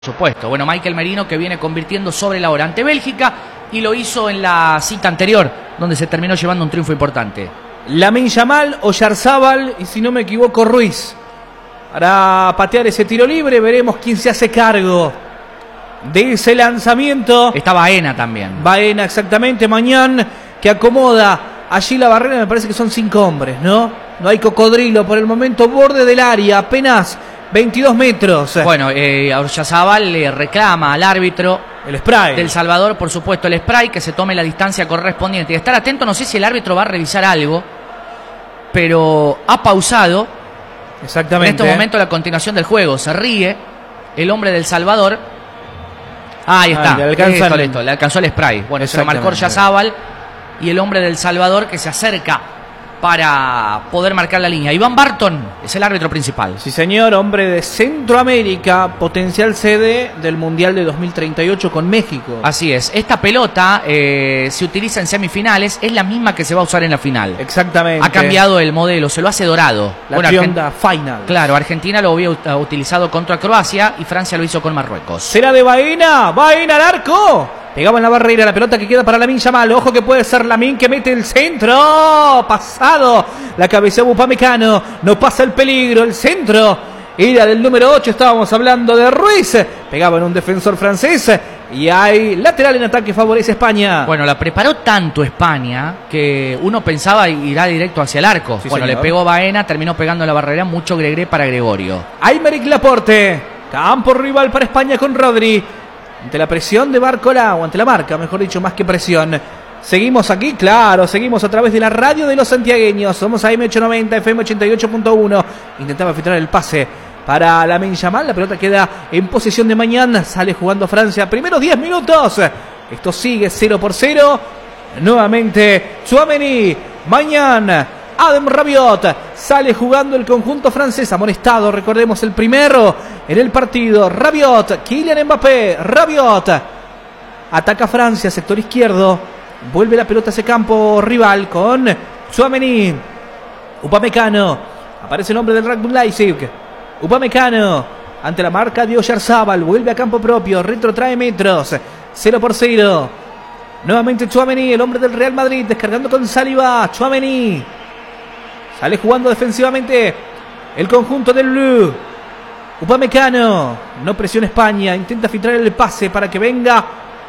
Supuesto. Bueno, Michael Merino que viene convirtiendo sobre la hora ante Bélgica y lo hizo en la cita anterior, donde se terminó llevando un triunfo importante. Lamine Yamal, Oyarzábal y, si no me equivoco, Ruiz. Para patear ese tiro libre, veremos quién se hace cargo de ese lanzamiento. Está Baena también. Baena, exactamente. Mañana que acomoda allí la barrera, me parece que son 5 hombres, ¿no? No hay cocodrilo por el momento, borde del área, apenas 22 metros. Bueno, Oyarzábal le reclama al árbitro el spray del Salvador, por supuesto, el spray, que se tome la distancia correspondiente. Y estar atento, no sé si el árbitro va a revisar algo, pero ha pausado. Exactamente. En este momento la continuación del juego. Se ríe el hombre del Salvador. Ahí está. Le alcanzó el spray. Bueno, se lo marcó Oyarzábal y el hombre del Salvador que se acerca para poder marcar la línea. Iván Barton es el árbitro principal. Sí, señor, hombre de Centroamérica, potencial sede del Mundial de 2038 con México. Así es. Esta pelota se utiliza en semifinales, es la misma que se va a usar en la final. Exactamente. Ha cambiado el modelo, se lo hace dorado. La Trionda Final. Claro, Argentina lo había utilizado contra Croacia y Francia lo hizo con Marruecos. ¿Será de Baena? ¡Baena al arco! Pegaba en la barrera, la pelota que queda para Lamine Yamal. Ojo que puede ser Lamine que mete el centro. Pasado. La cabeza de Upamecano. No pasa el peligro. El centro era del número 8. Estábamos hablando de Ruiz. Pegaba en un defensor francés. Y hay lateral en ataque, favorece España. Bueno, la preparó tanto España que uno pensaba irá directo hacia el arco. Sí, bueno, señor. Le pegó Baena, terminó pegando en la barrera. Mucho Gregré para Gregorio. Aymeric Laporte. Campo rival para España con Rodri. Ante la presión de Barcola, o ante la marca, mejor dicho, más que presión. Seguimos aquí, claro, seguimos a través de la radio de los santiagueños. Somos AM890, FM88.1. Intentaba filtrar el pase para Lamine Yamal. La pelota queda en posesión de Mañana. Sale jugando Francia. Primeros 10 minutos. Esto sigue 0-0. Nuevamente Tchouaméni. Mañana. Adem Rabiot sale jugando el conjunto francés, amonestado, recordemos, el primero en el partido. Rabiot, Kylian Mbappé, Rabiot ataca Francia, sector izquierdo, vuelve la pelota a ese campo rival con Tchouaméni. Upamecano, aparece el hombre del Red Bull Leipzig. Upamecano ante la marca de Oyarzábal, vuelve a campo propio, retrotrae metros, 0-0. Nuevamente Tchouaméni, el hombre del Real Madrid, descargando con Saliba. Tchouaméni sale jugando defensivamente el conjunto del Blue. Upamecano, no presiona España, intenta filtrar el pase para que venga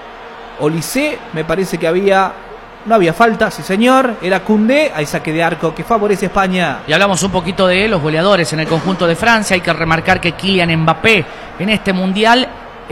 Olise. Me parece que no había falta, sí señor, era Koundé. Hay saque de arco que favorece a España. Y hablamos un poquito de los goleadores en el conjunto de Francia. Hay que remarcar que Kylian Mbappé en este mundial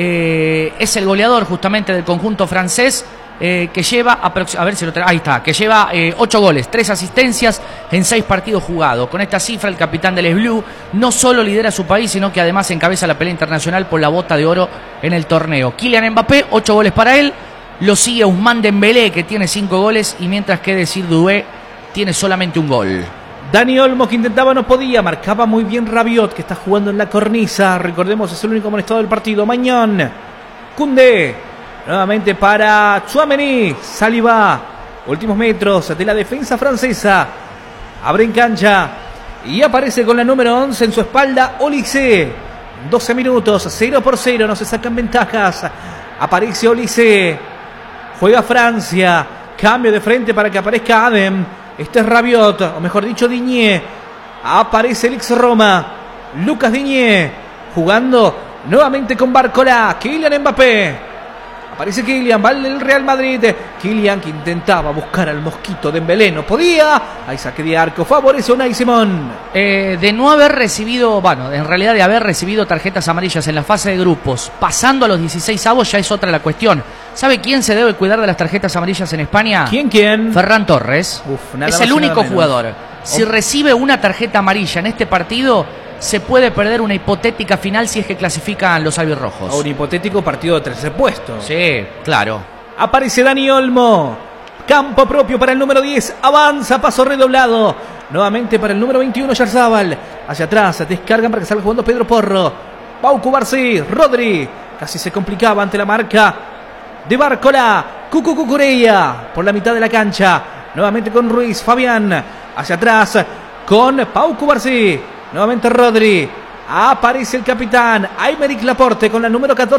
es el goleador justamente del conjunto francés. Que lleva, a ver si lo ahí está, que lleva 8 goles, 3 asistencias en 6 partidos jugados. Con esta cifra, el capitán del Blue no solo lidera a su país, sino que además encabeza la pelea internacional por la bota de oro en el torneo. Kylian Mbappé, 8 goles para él. Lo sigue Ousmane Dembélé, que tiene 5 goles, y mientras que Desir Doué tiene solamente un gol. Dani Olmo, que intentaba, no podía, marcaba muy bien Rabiot, que está jugando en la cornisa. Recordemos, es el único amonestado del partido. Mañana, Koundé. Nuevamente para Tchouaméni. Saliba. Últimos metros de la defensa francesa. Abre en cancha. Y aparece con la número 11 en su espalda Olise. 12 minutos. 0-0. No se sacan ventajas. Aparece Olise. Juega Francia. Cambio de frente para que aparezca Adem. Este es Rabiot. O mejor dicho, Digne. Aparece el ex Roma. Lucas Digne. Jugando nuevamente con Barcola. Kylian Mbappé. Aparece Kylian, va el Real Madrid. Kylian que intentaba buscar al mosquito Dembélé, no podía. Hay saque de arco, favorece a Unai Simón. De no haber recibido, bueno, en realidad de haber recibido tarjetas amarillas en la fase de grupos, pasando a los 16avos ya es otra la cuestión. ¿Sabe quién se debe cuidar de las tarjetas amarillas en España? ¿Quién? Ferran Torres. Es el único jugador. Si recibe una tarjeta amarilla en este partido, se puede perder una hipotética final si es que clasifican los albirrojos. Un hipotético partido de tercer puesto. Sí, claro. Aparece Dani Olmo. Campo propio para el número 10. Avanza, paso redoblado. Nuevamente para el número 21, Oyarzábal. Hacia atrás, descargan para que salga jugando Pedro Porro. Pau Cubarsí, Rodri. Casi se complicaba ante la marca de Barcola. Cucu Cucurella por la mitad de la cancha. Nuevamente con Ruiz, Fabián. Hacia atrás con Pau Cubarsí. Nuevamente Rodri. Aparece el capitán Aymeric Laporte con la número 14.